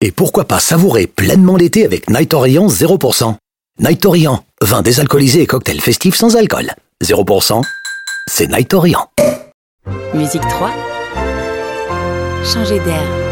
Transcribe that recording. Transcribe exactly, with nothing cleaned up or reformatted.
Et pourquoi pas savourer pleinement l'été avec Night Orient zéro pour cent. Night Orient, vin désalcoolisé et cocktail festif sans alcool. zéro pour cent, c'est Night Orient. Musique trois. Changer d'air.